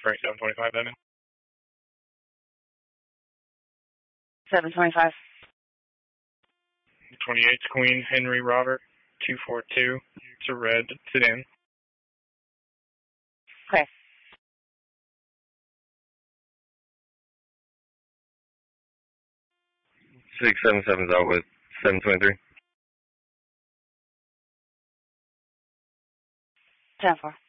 Right, 725 then. 725. 28 Queen Henry Robert 242. It's a red sedan. Okay. 677's out with 723. 10-4.